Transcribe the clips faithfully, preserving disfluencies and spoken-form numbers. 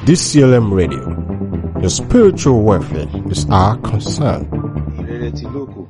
D C L M Radio. Your spiritual welfare is our concern. Ìrere ti Lúùkù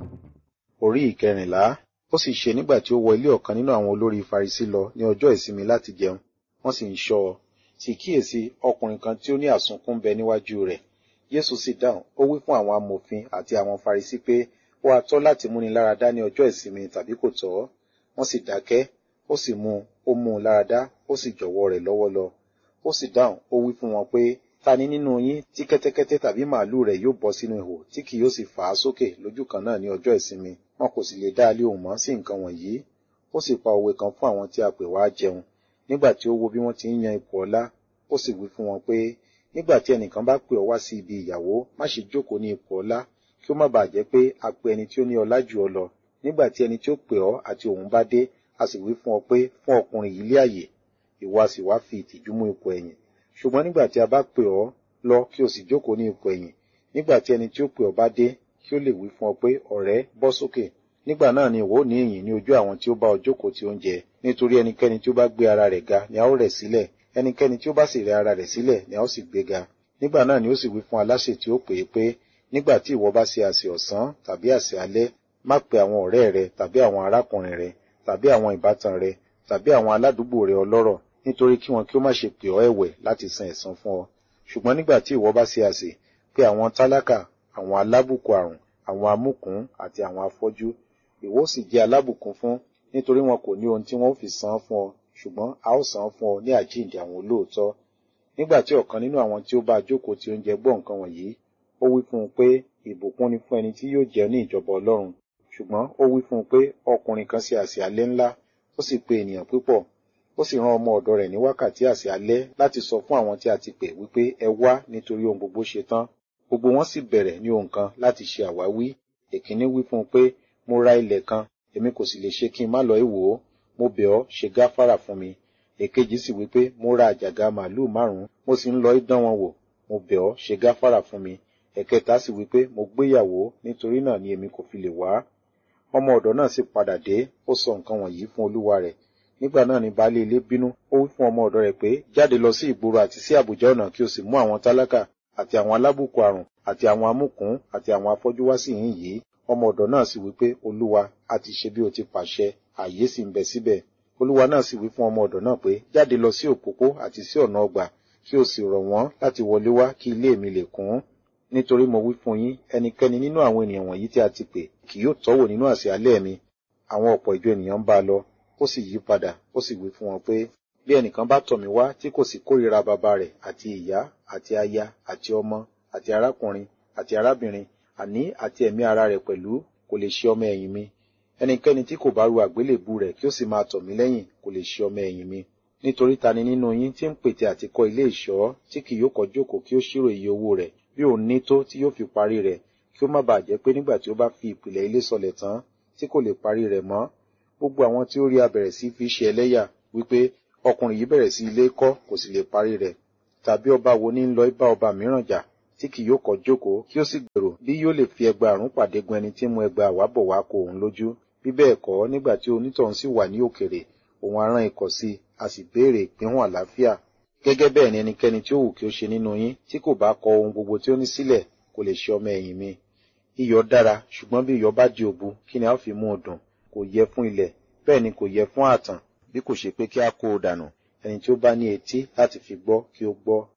orí ìkẹrìnlá. Ó sì ṣe nígbà tí ó wọ ilé ọ̀kan nínú àwọn olórí Farisí lọ ní ọjọ́ ìsinmi láti jẹun, wọ́n sì ń ṣọ́ ọ. Sì kíyèsí ọkùnrin kan tí ó ní àsunkún bẹ níwájú rẹ̀. Jésù sì dáhùn, ó wí fún àwọn amòfin àti àwọn Farisí pé ó wá tọ́ láti múni láradá ní ọjọ́ ìsinmi tàbí kò tọ́. Wọ́n sì dákẹ́, ó sì mú ó mú un láradá, ó sì jọ̀wọ́ rẹ̀ lọ́wọ́ lọ. Ó sì dáhùn, ó wí fún wọn pé, ta ni nínú yín tí kẹ́tẹ́kẹ́tẹ́ tàbí màálù rẹ̀ yóò bọ́ sínú ihò tí kì yóò sì fà á sókè lójú kan náà ní ọjọ́ ìsinmi? Wọn kò sì lè dá lé ohùn mọ́ sí nǹkan wọ̀nyí. Ó sì pa òwe kan fún àwọn tí a pè wá jẹun. Nígbà tí ó wo bí wọ́n ti ń yan ipò ọlá, ó sì wí fún wọn pé, nígbà tí ẹnìkan bá pè ọ wá sí ibi ìyàwó, má ṣe jókòó ní ipò ọlá, kí ó má bàa jẹ́ pé a pe ẹni tí ó ní ọlá jù ọ lọ. Nígbà tí ẹni tí ó pè ọ́ àti òun bá dé, a sì wí fún ọ pé, fún ọkùnrin yìí lé àyè, ìwọ a sì wá fi ìtìjú mú ipò ẹ̀yìn. Ṣùgbọ́n nígbà tí a bá pè ọ́, lọ kí o sì jókòó ní ipò ẹ̀yìn. Nígbà tí ẹni tí ó pè ọ́ bá dé, kí ó lè wí fún ọ pé, ọ̀rẹ́, bọ́ sókè. Nígbà náà ni ìwọ ò ní ìyìn ní ojú àwọn tí ó bá ọ jókòó tí ó ń jẹ. Nítorí ẹnikẹ́ni tí ó bá gbé ara rẹ̀ ga ni a ó rẹ̀ sílẹ̀, ẹnikẹ́ni tí ó bá sì rẹ̀ ara rẹ̀ sílẹ̀ ni a ó sì gbé ga. Nígbà náà ni ó sì wí fún aláṣẹ tí ó pè é pé, nígbà tí ìwọ bá ṣe àsè ọ̀sán tàbí àsè alẹ́, má pe àwọn ọ̀rẹ́ rẹ tàbí àwọn arákùnrin rẹ tàbí àwọn ìbátan rẹ tàbí àwọn aládùúgbò rẹ ọlọ́rọ̀, nítorí kí wọn kí ó má ṣe pè ọ́ ẹ̀wẹ̀ láti san ẹ̀san fún ọ. Ṣùgbọ́n nígbà tí ìwọ bá ṣe àsè, pé àwọn tálákà, àwọn alábùkù àrùn, àwọn amúkùn àti àwọn afọ́jú, ìwọ ó sì jẹ́ alábùkún fún, nítorí wọn kò ní ohun tí wọn ó fi san fún ọ, ṣùgbọ́n a ó san fún ọ ní àjíǹde àwọn olóòótọ́. Nígbà tí ọ̀kan nínú àwọn tí ó bá jókòó tí oúnjẹ gbọ́ nǹkan wọ̀nyí, ó wí fún un pé, ìbùkún ni fún ẹni tí yóò jẹ ní ìjọba Ọlọ́run. Ṣùgbọ́n ó wí fún un pé ọkùnrin kan ṣe àsè alẹ́ ńlá, ó sì pe ènìyàn púpọ̀. Ó sì rán ọmọ ọ̀dọ̀ rẹ̀ ní wákàtí àsè alẹ́ láti sọ fún àwọn tí a ti pè wípé ẹ wá nítorí ohun gbogbo ṣe tán. Gbogbo wọn sì bẹ̀rẹ̀ ní ohun kan láti ṣe àwáwí. Èkíní wí fún un pé, mo ra ilẹ̀ kan, èmi kò sì lè ṣe kí n má lọ ìwò ó. Mo bẹ̀ ọ́, ṣe gáfárà fún mi. Èkejì sì wí pé, mo ra àjàgà màálù márùn-ún, mo sì ń lọ dán wọn wò. Mo bẹ̀ ọ́, ṣe gáfárà fún mi. Ẹ̀kẹta sì wí pé, mo gbéyàwó, nítorí náà ni èmi kò fi lè wá. Ọmọ ọ̀dọ̀ náà sì padà dé, ó sọ nǹkan wọ̀nyí fún olúwa rẹ̀. Nígbà náà ni baálé ilé bínú, ó wí fún ọmọ ọ̀dọ̀ rẹ̀ pé, jáde lọ sí ìgboro àti sí àbùjá ọ̀nà kí o sì mú àwọn tálákà àti àwọn alábùkù àrùn àti àwọn amúkùn àti àwọn afọ́jú wá sí ìhín yìí. Ọmọ ọ̀dọ̀ náà sì wí pé, olúwa, a ti ṣe bí o ti pàṣẹ, ààyè sì ń bẹ síbẹ̀. Olúwa náà sì wí fún ọmọ ọ̀dọ̀ náà pé, jáde lọ sí òpópó àti sí ọ̀nà ọgbà, kí o sì rọ̀ wọ́n láti wọlé wá kí ilé mi lè kún. Nítorí mo wí fún yín, ẹnikẹ́ni nínú àwọn ènìyàn wọ̀nyí tí a ti pè kì yóò tọ́wò nínú àsè alẹ́ mi. Àwọn ọ̀pọ̀ ìjọ ènìyàn ń bá a lọ, ó sì yí padà, ó sì wí fún wọn pé, bí ẹnìkan bá tọ̀ mí wá tí kò sì kórìíra bàbá rẹ̀ àti ìyá àti aya àti ọmọ àti arákùnrin àti arábìnrin, àní àti ẹ̀mí ara rẹ̀ pẹ̀lú, kò lè ṣe ọmọ ẹ̀yìn mi. Ẹnikẹ́ni tí kò bá ru àgbélébù rẹ̀ kí ó sì máa tọ̀ mí lẹ́yìn kò lè ṣe ọmọ ẹ̀yìn mi. Nítorí ta ni nínú yín tí ń pète àti kọ́ ilé ìṣọ́ tí kì yóò kọ́ jókòó kí ó ṣírò iye owó rẹ̀ bí òun ní tó tí yóò fi parí rẹ̀, kí ó má bàa jẹ́ pé nígbà tí ó bá fi ìpìlẹ̀ ilé sọlẹ̀ tán tí kò lè parí rẹ̀ mọ́, gbogbo àwọn tí ó rí a bẹ̀rẹ̀ sí fi ṣe ẹlẹ́yà wípé ọkùnrin yìí bẹ̀rẹ̀ sí ilé kọ́ kò sì lè parí rẹ̀. Tàbí ọba wo ní ń lọ bá ọba mìíràn jà tí kì yóò kọ́ jókòó kí ó sì gbèrò bí yóò lè fi ẹgbàárún pàdé gun ẹni tí mú ẹgbàá àwábọ̀ wá kó òun lójú. Bí bẹ́ẹ̀ kọ́, nígbà tí onítọ̀hún sì wà ní òkèrè, òun á rán ikọ̀ sí, a sì béèrè ìpínwọ̀n àlàáfíà. Gẹ́gẹ́ bẹ́ẹ̀ ni ẹnikẹ́ni tí ó wù kí ó ṣe nínú yín tí kò bá kọ ohun gbogbo tí ó ní sílẹ̀ kò lè ṣe ọmọ ẹ̀yìn mi. Iyọ̀ dára, ṣùgbọ́n bí iyọ̀ bá di òbu, kí ni a ó fi mú un dùn? Kò yẹ fún ilẹ̀, bẹ́ẹ̀ ni kò yẹ fún ààtàn, bí kò ṣe pé kí a kó o dànù. Ẹni tí ó bá ní etí láti fi gbọ́ kí ó gbọ́.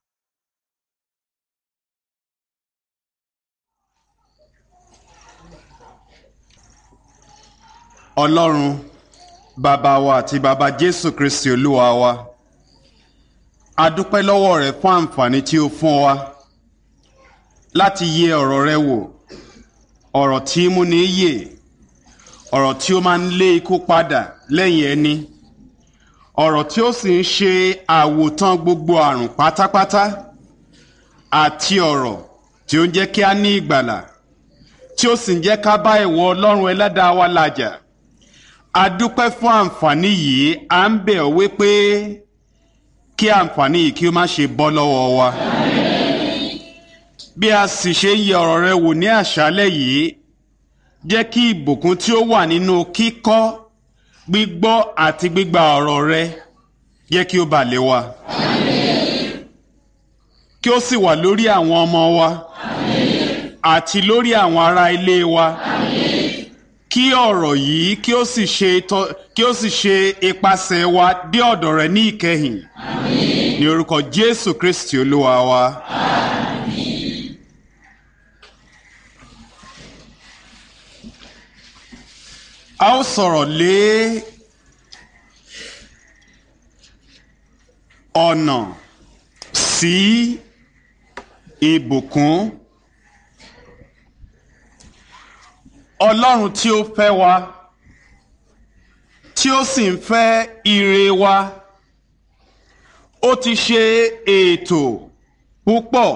Ọlọ́run, bàbá wa àti bàbá Jésù Kristi Olúwa wa, a dúpẹ́ lọ́wọ́ rẹ fún àǹfààní tí ó fún wa láti yẹ ọ̀rọ̀ rẹ wò, ọ̀rọ̀ tí mú ní yè, ọ̀rọ̀ tí ó máa ń lé ikú padà lẹ́yìn ẹni, ọ̀rọ̀ tí ó sì ń ṣe àwòtán gbogbo àrùn pátápátá, àti ọ̀rọ̀ tí ó ń jẹ́ kí a ní ìgbàlà, tí ó sì ń jẹ́ ká bá ìwọ Ọlọ́run ẹlẹ́dàá wa làjà. A dúpẹ́ fún àǹfààní yìí, à ń bẹ̀ ọ́ wípé kí àǹfààní yìí kí ó má ṣe bọ́ lọ́wọ́ wa. Bí a sì ṣe ń yẹ ọ̀rọ̀ rẹ wò ní àṣálẹ́ yìí, jẹ́ kí ìbùkún tí ó wà nínú kíkọ́, gbígbọ́ àti gbígba ọ̀rọ̀ rẹ jẹ́ kí ó bà lé wa. kí ó sì wà lórí àwọn ọmọ wa àti lórí àwọn ará ilé wa kí ọ̀rọ̀ yìí kí ó sì ṣe kí ó sì ṣe ipasẹ̀ wa dé ọ̀dọ̀ rẹ̀ ní ìkẹyìn ní orúkọ Jésù Kristi Olúwa wa. a ó sọ̀rọ̀ lé ọ̀nà sí ìbùkún. Ọlọ́run tí ó fẹ́ wa tí ó sì ń fẹ́ ire wa ó ti ṣe ètò púpọ̀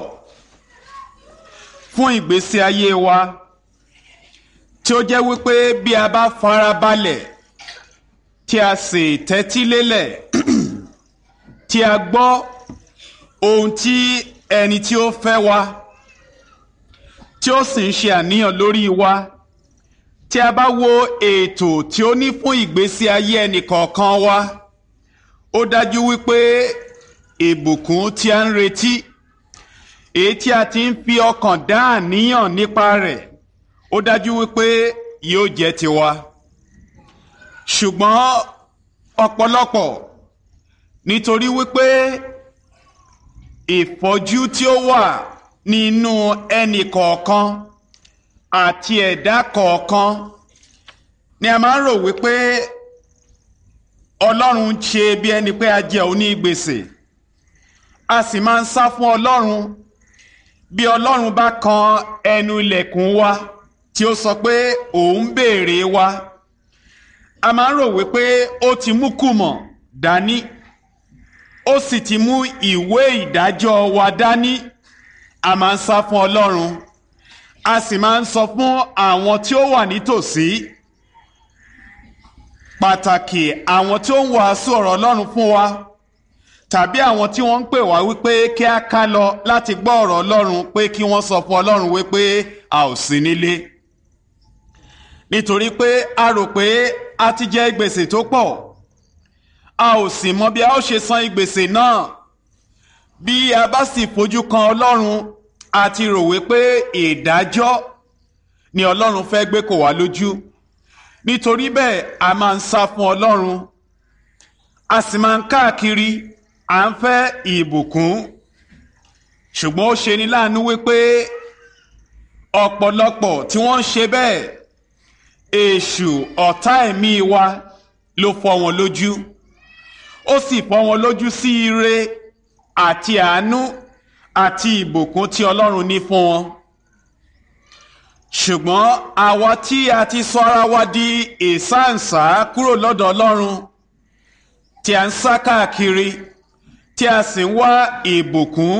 fún ìgbésí ayé wa tí ó jẹ́ wípé bí a bá farabalẹ̀ tí a sì tẹ́tí lélẹ̀ tí a gbọ́ ohun tí ẹni tí ó fẹ́ wa tí ó sì ń ṣe àníyàn lórí wa tí a bá wo ètò tí ó ní fún ìgbésí ayé ẹnìkọ̀ọ̀kan wa ó dájú wípé ìbùkún tí a ń retí èyí tí a ti ń fi ọkàn dá àníyàn nípa rẹ̀ ó dájú wípé yóò jẹ́ tiwa. Ṣùgbọ́n ọ̀pọ̀lọpọ̀ nítorí wípé ìfọ́jú tí ó wà nínú ẹnìkọ̀ọ̀kan àti ẹ̀dá kọ̀ọ̀kan ni a máa ń rò wípé Ọlọ́run ń ṣe bí ẹni pé a jẹ òní gbèsè a sì máa ń sá fún Ọlọ́run bí Ọlọ́run bá kan ẹnu ilẹ̀kùn wa tí ó sọ pé òun béèrè wa a máa ń rò wípé ó ti mú kùmọ̀ dání ó sì ti mú ìwé ìdájọ́ wa dání a máa ń sá fún Ọlọ́run a sì máa ń sọ fún àwọn tí ó wà nítòsí pàtàkì àwọn tí ó ń wàásù ọ̀rọ̀ Ọlọ́run fún wa tàbí àwọn tí wọ́n ń pè wá wípé kí a ká lọ láti gbọ́ ọ̀rọ̀ Ọlọ́run pé kí wọ́n sọ fún Ọlọ́run wípé a ò sí nílé nítorí pé a rò pé a ti jẹ gbèsè tó pọ̀ a ò sì mọ bí a ó ṣe san gbèsè náà bí a bá sì fojú kan Ọlọ́run a ti rò wípé ìdájọ́ ni Ọlọ́run fẹ́ gbé kò wá lójú nítorí bẹ́ẹ̀ a máa ń sá fún Ọlọ́run a sì máa ń káàkiri à ń fẹ́ ìbùkún ṣùgbọ́n ó ṣe ní láàánú wípé ọ̀pọ̀lọpọ̀ tí wọ́n ń ṣe bẹ́ẹ̀ èṣù ọ̀tá ẹ̀mí wa ló fọ́ wọn lójú ó sì fọ́ wọn lójú sí ire àti àánú àti ìbùkún tí Ọlọ́run ní fún wọn ṣùgbọ́n àwa tí a ti sọ ara wa di ìsáǹsá kúrò lọ́dọ̀ Ọlọ́run tí a ń sá káàkiri tí a sì ń wá ìbùkún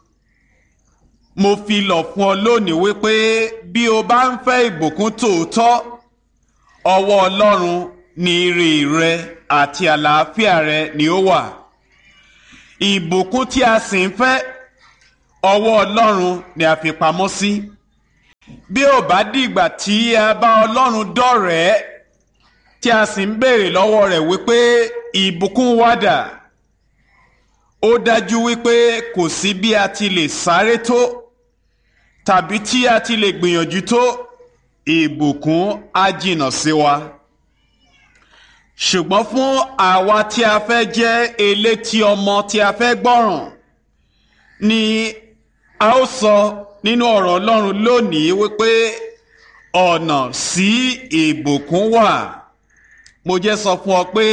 mo fi lọ̀ fún ọ lónìí wípé bí o bá ń fẹ́ ìbùkún tòótọ́ ọwọ́ Ọlọ́run ní ire rẹ àti àlàáfíà rẹ ni ó wà ìbùkún tí a sì ń fẹ́ ọwọ́ Ọlọ́run ni a fi pamọ́ sí bí ò bá dìgbà tí a bá Ọlọ́run dọ̀rẹ́ tí a sì ń béèrè lọ́wọ́ rẹ̀ wípé ìbùkún wa dà ó dájú wípé kò sí bí a ti lè sáré tó tàbí tí a ti lè gbìyànjú tó ìbùkún á jìnnà sí wa ṣùgbọ́n fún àwa tí a fẹ́ jẹ́ elétí ọmọ tí a fẹ́ gbọ́ràn ni a ó sọ nínú ọ̀rọ̀ Ọlọ́run lónìí wípé ọ̀nà sí ìbùkún wà mo jẹ́ sọ fún ọ pé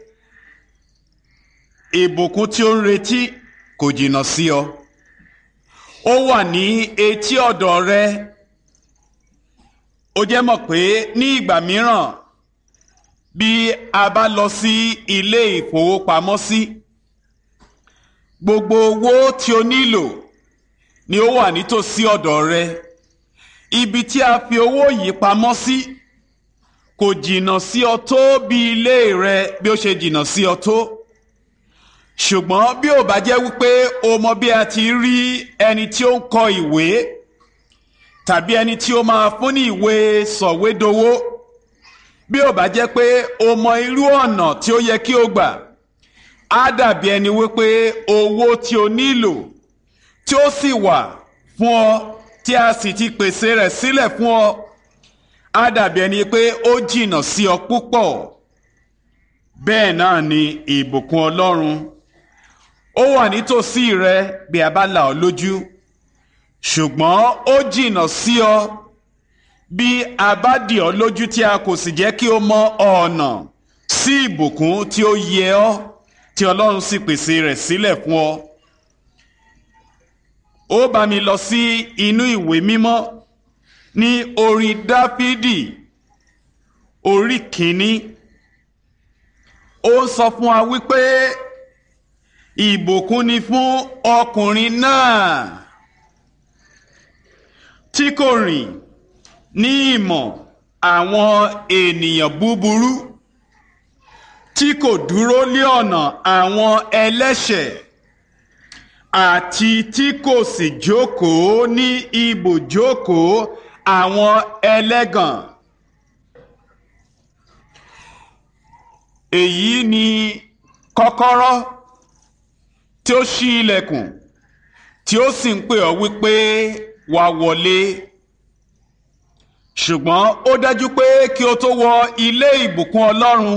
ìbùkún tí ó ń retí kò jìnnà sí ọ ó wà ní etí ọ̀dọ̀ rẹ ó jẹ́ mọ̀ pé ní ìgbà mìíràn bí a bá lọ sí ilé ìfowópamọ́sí gbogbo owó tí o nílò ni ó wà nítòsí ọ̀dọ̀ rẹ ibi tí a fi owó yìí pamọ́ sí kò jìnnà sí ọ tó bí ilé rẹ bí ó ṣe jìnnà sí ọ tó ṣùgbọ́n bí ó bá jẹ́ wípé o mọ bí a ti rí ẹni tí ó ń kọ ìwé tàbí ẹni tí ó máa fún ní ìwé sọ̀wédowó bí ó bá jẹ́ pé o mọ irú ọ̀nà tí ó yẹ kí o gbà á dàbí ẹni wípé owó tí o nílò tí ó sì wà fún ọ tí a sì ti pèsè rẹ̀ sílẹ̀ fún ọ á dàbí ẹni pé ó jìnnà sí ọ púpọ̀. Bẹ́ẹ̀ náà ni ìbùkún Ọlọ́run ó wà nítòsí rẹ bí a bá là ọ́ lójú, ṣùgbọ́n ó jìnnà sí ọ bí a bá dì ọ́ lójú tí a kò sì jẹ́ kí o mọ ọ̀nà sí ìbùkún tí ó yẹ ọ́ tí Ọlọ́run sì pèsè rẹ̀ sílẹ̀ fún ọ. Ó bá mi lọ sí inú ìwé mímọ́ ní orin Dáfídì orí kìíní. Ó sọ fún wa wípé ìbùkún ni fún ọkùnrin náà tí kò rìn ní ìmọ̀ àwọn ènìyàn búburú, tí kò dúró lé ọ̀nà àwọn ẹlẹ́ṣẹ̀, àti tí kò sì jókòó ní ibùjókòó àwọn ẹlẹ́gàn. Èyí ni kọ́kọ́rọ́ tí ó ṣí ilẹ̀kùn tí ó sì ń pè ọ́ wípé wá wọlé. Ṣùgbọ́n ó dájú pé kí o tó wọ ilé ìbùkún Ọlọ́run,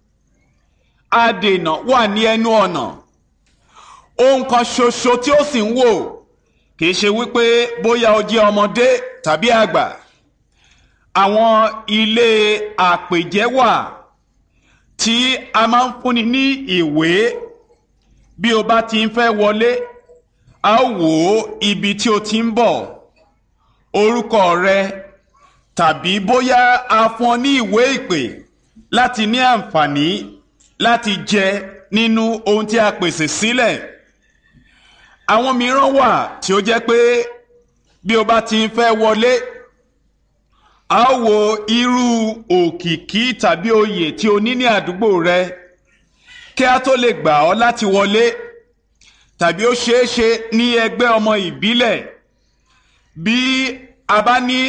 adènà wà ní ẹnu ọ̀nà. Ohun kan ṣoṣo tí ó sì ń wò kìí ṣe wípé bóyá o jẹ́ ọmọdé tàbí àgbà. Àwọn ilé àpèjẹ wà tí a máa ń fúnni ní ìwé. Bí o bá ti ń fẹ́ wọlé, a ó wò ó ibi tí o ti ń bọ̀, orúkọ rẹ, tàbí bóyá a fún ọ ní ìwé ìpè láti ní àǹfààní láti jẹ nínú ohun tí a pèsè sílẹ̀. Àwọn mìíràn wà tí ó jẹ́ pé bí o bá ti ń fẹ́ wọlé, a ó wo irú òkìkí tàbí oyè tí o ní ní àdúgbò rẹ kí a tó lè gbà ọ́ láti wọlé. Tàbí ó ṣeé ṣe ní ẹgbẹ́ ọmọ ìbílẹ̀, bí a bá ní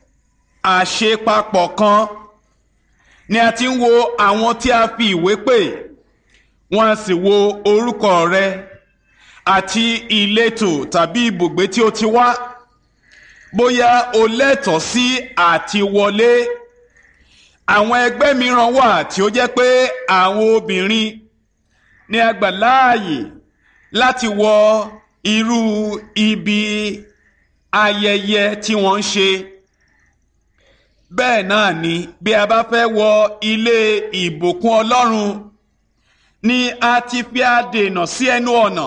àṣepapọ̀ kan ni a ti ń wo àwọn tí a fi ìwé pè, wọ́n á sì wo orúkọ rẹ àti ìletò tàbí ibùgbé tí o ti wá, bóyá o lẹ́tọ̀ọ́ sí àti wọlé. Àwọn ẹgbẹ́ mìíràn wà tí ó jẹ́ pé àwọn obìnrin ní a gbà láàyè láti wọ irú ibi ayẹyẹ tí wọ́n ń ṣe. Bẹ́ẹ̀ náà ni bí a bá fẹ́ wọ ilé ìbùkún Ọlọ́run ni a ti fi adènà sí ẹnu ọ̀nà.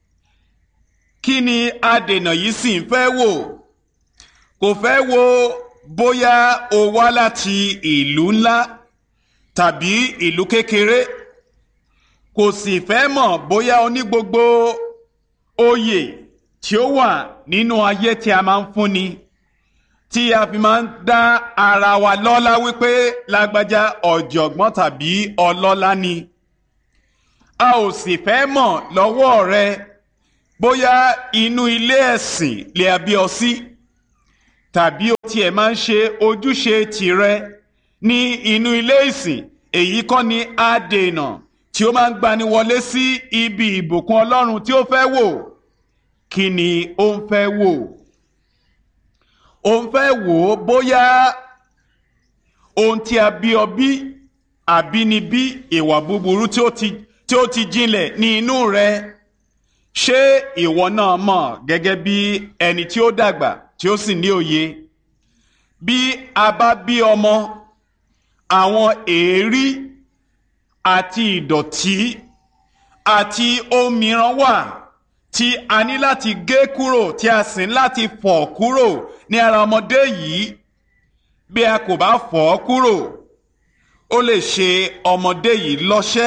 Kí ni adènà yìí sì ń fẹ́ wò? Kò fẹ́ wo bóyá o wá láti ìlú ńlá tàbí ìlú kékeré. Kò sì fẹ́ mọ̀ bóyá o ní gbogbo oyè tí ó wà nínú ayé tí a máa ń fúnni, tí a fi máa ń dá ara wa lọ́lá wípé lágbájá ọ̀jọ̀gbọ́n tàbí ọlọ́lá ni. A ò sì fẹ́ mọ̀ lọ́wọ́ rẹ bóyá inú ilé ẹ̀sìn lè a bí ọ sí, tàbí o tiẹ̀ máa ń ṣe ojúṣe tìrẹ ní inú ilé ìsìn. Èyí kọ́ ni adènà tí ó máa ń gbani wọlé sí ibi ìbùkún Ọlọ́run tí ó fẹ́ wò. Kí ni ó ń fẹ́ wò? Ó ń fẹ́ wò ó bóyá ohun tí a bí ọ bí, àbínibí, ìwà búburú tí ó ti tí ó ti jinlẹ̀ ní inú rẹ, ṣé ìwọ náà mọ̀ gẹ́gẹ́ bí ẹni tí ó dàgbà tí ó sì ní òye? Bí a bá bí ọmọ, àwọn èérí àti ìdọ̀tí àti ohun mìíràn wà tí a ní láti gé kúrò, tí a sì ní láti fọ̀ kúrò ní ara ọmọdé yìí. Bí a kò bá fọ̀ ọ́ kúrò, ó lè ṣe ọmọdé yìí lọ́ṣẹ́.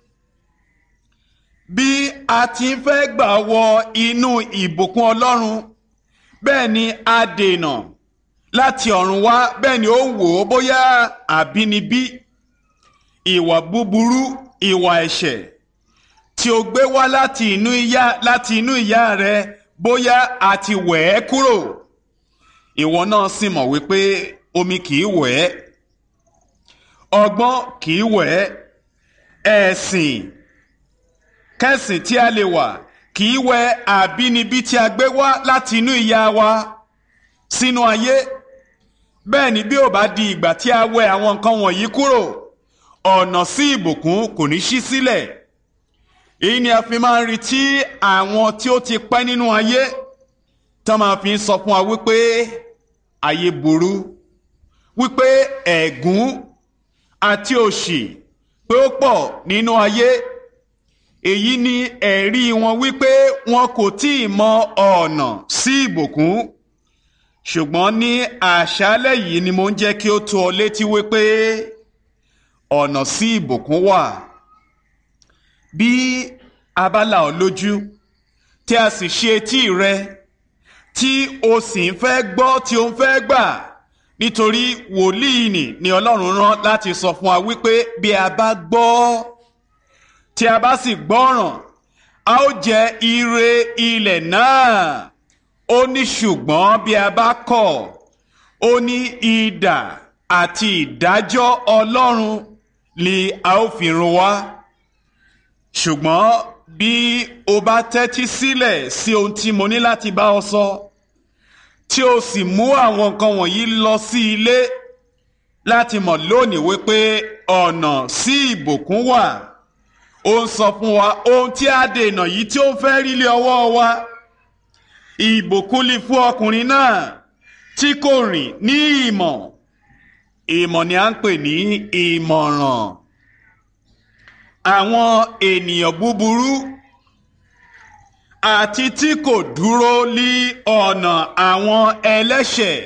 Bí a ti ń fẹ́ gbà wọ inú ìbùkún Ọlọ́run, bẹ́ẹ̀ ni adènà láti ọ̀run wá, bẹ́ẹ̀ ni ó wò ó bóyá àbínibí, ìwà búburú, ìwà ẹ̀ṣẹ̀ tí o gbé wá láti inú ìyá láti inú ìyá rẹ, bóyá a ti wẹ̀ ẹ́ kúrò. Ìwọ náà sì mọ̀ wípé omi kì í wẹ̀ ẹ́, ọgbọ́n kì í wẹ̀ ẹ́, ẹ̀sìn kẹ́sìn tí a lè wà kì í wẹ àbínibí tí a gbé wá láti inú ìyá wa sínú ayé. Bẹ́ẹ̀ ni bí ó bá di ìgbà tí a wẹ àwọn nǹkan wọ̀nyí kúrò, ọ̀nà sí ìbùkún kò ní ṣí sílẹ̀. Èyí ni a fi máa ń rí tí àwọn tí ó ti pẹ́ nínú ayé tán máa fi ń sọ fún wa wípé ayé burú, wípé ẹ̀gún àti òṣì pé ó pọ̀ nínú ayé. Èyí ni ẹ̀rí wọn wípé wọn kò tí ì mọ ọ̀nà sí ìbùkún. Ṣùgbọ́n ní àṣálẹ́ yìí ni mo ń jẹ́ kí ó tó ọ létí wípé ọ̀nà sí ìbùkún wà. Bí a bá là ọ́ lójú tí a sì ṣe etí rẹ tí o sì ń fẹ́ gbọ́ tí o ń fẹ́ gbà, nítorí wòlíì nì ni Ọlọ́run rán láti sọ fún wa wípé bí a bá gbọ́ tí a bá sì gbọ́ràn, a ó jẹ ire ilẹ̀ náà. Ó ní ṣùgbọ́n bí a bá kọ̀, ó ní idà àti ìdájọ́ Ọlọ́run ni a ó fi run wá. Ṣùgbọ́n bí o bá tẹ́tí sílẹ̀ sí ohun tí mo ní láti bá ọ sọ, tí o sì mú àwọn nǹkan wọ̀nyí lọ sí ilé láti mọ̀ lónìí wípé ọ̀nà sí ìbùkún wà. Ó ń sọ fún wa ohun tí a dènà yìí tí ó fẹ́ rí lé ọwọ́ wa. Ìbùkún lè fún ọkùnrin náà tí kò rìn ní ìmọ̀. Ìmọ̀ ni a ń pè ní ìmọ̀ràn. Àwọn ènìyàn búburú àti tí kò dúró lí ọ̀nà àwọn ẹlẹ́ṣẹ̀.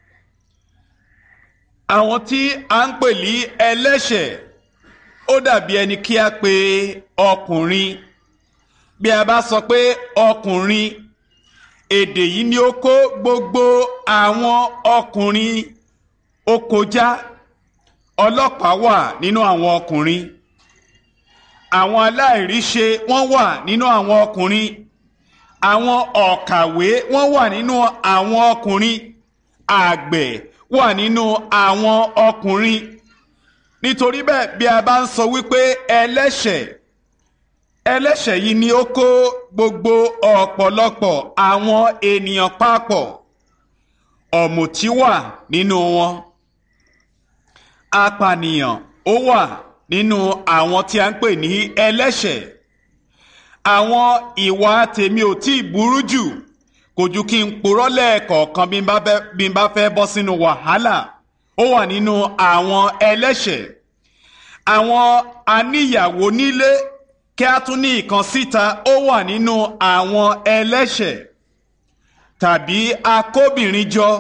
Àwọn tí a ń pè ní ẹlẹ́ṣẹ̀, ó dàbí ẹni kí a pe ọkùnrin. Bí a bá sọ pé ọkùnrin, èdè yìí ni ó kó gbogbo àwọn ọkùnrin ó kọjá. Ọlọ́pàá wà nínú àwọn ọkùnrin, àwọn aláìríṣe wọ́n wà nínú àwọn ọkùnrin, àwọn ọ̀kàwé wọ́n wà nínú àwọn ọkùnrin, àgbẹ̀ wà nínú àwọn ọkùnrin. Nítorí bẹ́ẹ̀ bí a bá ń sọ wípé ẹlẹ́ṣẹ̀, ẹlẹ́ṣẹ̀ yìí ni ó kó gbogbo ọ̀pọ̀lọpọ̀ àwọn ènìyàn papọ̀. Ọ̀mùtí wà nínú wọn, apànìyàn ó wà nínú àwọn tí a ń pè ní ẹlẹ́ṣẹ̀. Àwọn ìwà tèmi ò tí ì burú jù, kò ju kí n purọ́ lẹ́ẹ̀kọ̀ọ̀kan bí n bá fẹ́ bọ́ sínú wàhálà, ó wà nínú àwọn ẹlẹ́ṣẹ̀. Àwọn aníyàwó nílé kí a tún ní ìkan síta, ó wà nínú àwọn ẹlẹ́ṣẹ̀. Tàbí akóbìnrin jọ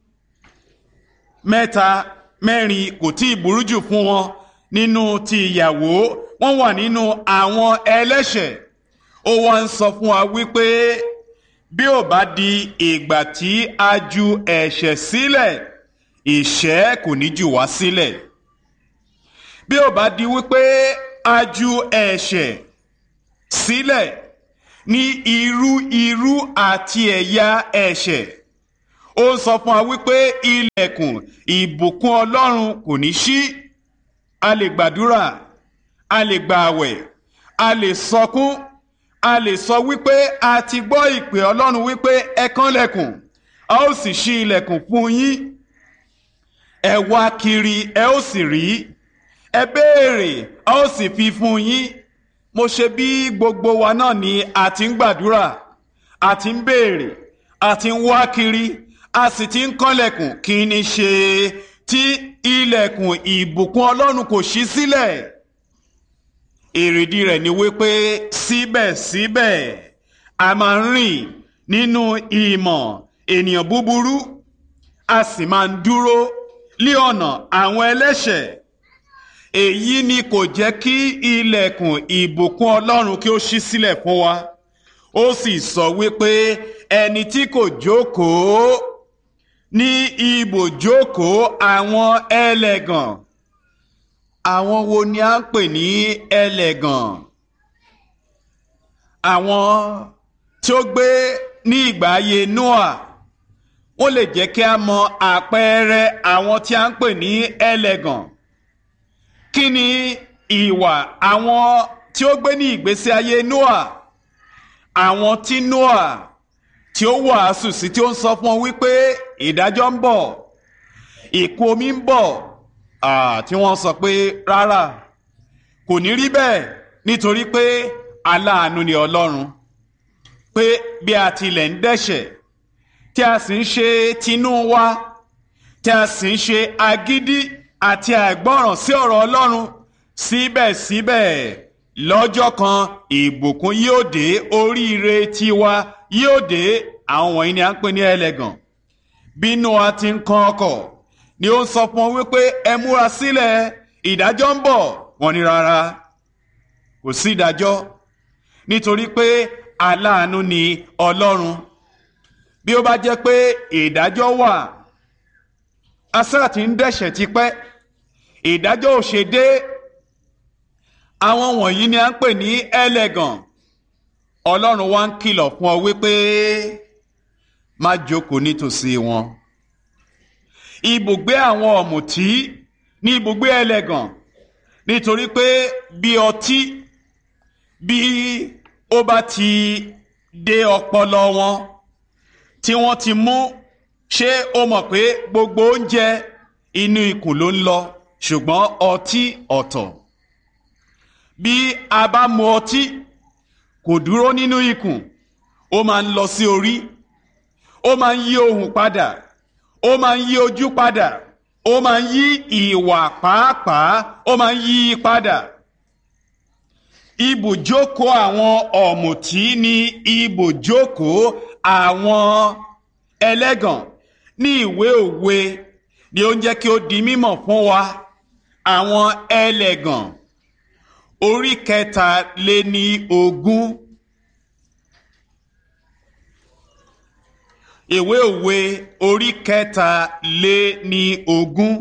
mẹ́ta mẹ́rin, kò tí ì burú jù fún wọn nínú ti ìyàwó, wọ́n wà nínú àwọn ẹlẹ́ṣẹ̀. Ó wá ń sọ fún wa wípé bí ó bá di ìgbà tí a ju ẹ̀ṣẹ̀ sílẹ̀, ìṣẹ́ kò ní jù wá sílẹ̀. Bí ó bá di wípé a ju ẹ̀ṣẹ̀ sílẹ̀ ní irú irú àti ẹ̀yà ẹ̀ṣẹ̀, ó ń sọ fún wa wípé ilẹ̀kùn ìbùkún Ọlọ́run kò ní ṣí. A lè gbàdúrà, a lè gbààwẹ̀, a lè sọkún, a lè sọ wípé a ti gbọ́ ìpè Ọlọ́run wípé ẹ kànlẹ̀kùn, a ó sì ṣí ilẹ̀kùn fún yín. Ẹ wá kiri, ẹ ó sì rí. Ẹ béèrè, a ó sì fi fún yín. Mo ṣe bí gbogbo wa náà ni a ti ń gbàdúrà, a ti ń béèrè, a ti ń wá kiri, a sì ti ń kànlẹ̀kùn. Kí ni ṣe tí ilẹ̀kùn ìbùkún Ọlọ́run kò ṣí sílẹ̀? Èrèdí rẹ̀ ni wípé síbẹ̀síbẹ̀ a máa ń rìn nínú ìmọ̀ ènìyàn búburú, a sì máa ń dúró lí ọ̀nà àwọn ẹlẹ́ṣẹ̀. Èyí ni kò jẹ́ kí ilẹ̀kùn ìbùkún Ọlọ́run kí ó ṣí sílẹ̀ fún wa. Ó sì sọ wípé ẹni tí kò jókòó ní ibùjókòó àwọn ẹlẹ́gàn. Àwọn wo ni a ń pè ní ẹlẹ́gàn? Àwọn tí ó gbé ní ìgbà ayé Nóà. Wọ́n lè jẹ́ kí a mọ àpẹẹrẹ àwọn tí a ń pè ní ẹlẹ́gàn. Kí ni ìwà àwọn tí ó gbé ní ìgbésí ayé Nóà? àwọn tí Nóà tí ó wàásù sí, tí ó ń sọ fún wọn wípé ìdájọ́ ń bọ̀, ìkún omi ń bọ̀, tí wọ́n sọ pé rárá, kò ní rí bẹ́ẹ̀, nítorí pé aláàánú ni Ọlọ́run, pé bí a tilẹ̀ ń dẹ́ṣẹ̀ tí a sì ń ṣe tinú wa, tí a sì ń ṣe agídí àti àìgbọ́ràn sí ọ̀rọ̀ Ọlọ́run, síbẹ̀síbẹ̀ lọ́jọ́ kan ìbùkún yóò dé, oríire tiwa yóò dé. Àwọn wọ̀nyí ni a ń pè ní ẹlẹ́gàn. Bí Nóà ti ń kan ọkọ̀ ni ó ń sọ fún wọn wípé ẹ múra sílẹ̀, ìdájọ́ ń bọ̀. Wọ́n ní rárá, kò sí ìdájọ́, nítorí pé aláàánú ni Ọlọ́run. Bí ó bá jẹ́ pé ìdájọ́ wà, asáà ti ń dẹ́ṣẹ̀ tipẹ́, ìdájọ́ ò ṣe dé. Àwọn wọ̀nyí ni a ń pè ní ẹlẹ́gàn. Ọlọ́run wá ń kìlọ̀ fún ọ wípé má jókòó nítòsí wọn. Ibùgbé àwọn ọ̀mùtí ní ibùgbé ẹlẹ́gàn, nítorí pé bí ọtí bí ó bá ti dé ọpọlọ wọn tí wọ́n ti mú, ṣé o mọ̀ pé gbogbo oúnjẹ inú ikùn ló ń lọ, ṣùgbọ́n ọtí ọ̀tọ̀. Bí a bá mu ọtí, kò dúró nínú ikùn, ó máa ń lọ sí orí, ó máa ń yí ohùn padà, ó máa ń yí ojú padà, ó máa ń yí ìwà pàápàá, ó máa ń yí padà. Ibùjókòó àwọn ọ̀mùtí ni ibùjókòó àwọn ẹlẹ́gàn. Ní ìwé Òwe ni ó ń jẹ́ kí ó di mímọ̀ fún wa àwọn ẹlẹ́gàn orí kẹta lé ní ogún. Ìwé Òwe orí kẹta lé ní ogún,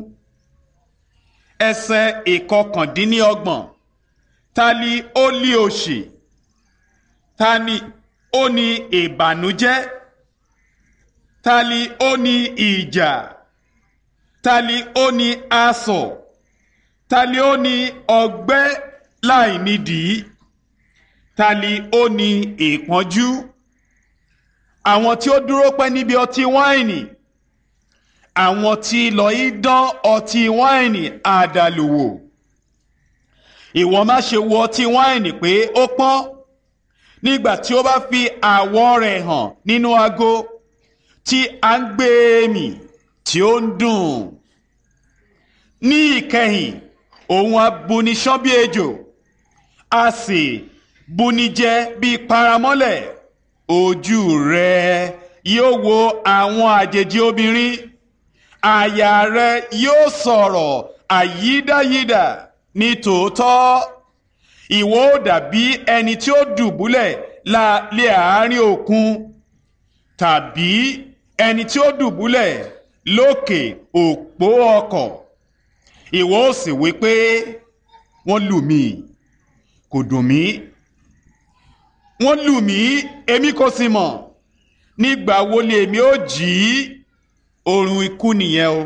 ẹsẹ̀ ìkọkàndínlọ́gbọ̀n. Ta ni ó lé òṣì? Ta ni ó ní ìbànújẹ́? Ta ni ó ní ìjà? Ta ni ó ní asọ̀? Ta ni ó ní ọgbẹ́ láì nídìí? Ta ni ó ní ìpọ́njú? Àwọn tí ó dúró pẹ́ níbi ọtí wáìnì, àwọn tí lọ í dán ọtí wáìnì àdàlù wò. Ìwọ má ṣe wo ọtí wáìnì pé ó pọ́n, nígbà tí ó bá fi àwọ̀ rẹ̀ hàn nínú ago tí a ń gbé mì tí ó ń dùn. Ní ìkẹyìn, òun á buni ṣán bí ejò, a sì buni jẹ bí paramọ́lẹ̀. Ojú rẹ yóò wo àwọn àjèjì obìnrin, àyà rẹ yóò sọ̀rọ̀ àyídáyídà. Ní tòótọ́, ìwọ ó dàbí ẹni tí ó dùbúlẹ̀ lé àárín òkun, tàbí ẹni tí ó dùbúlẹ̀ lókè òpó ọkọ̀. Ìwọ ó sì wí pé wọ́n lù mí, kò dùn mí. Wọ́n lù mí, èmi kò sì mọ̀. Nígbà wo ni èmi ó jí? Oorun ikú nìyẹn o.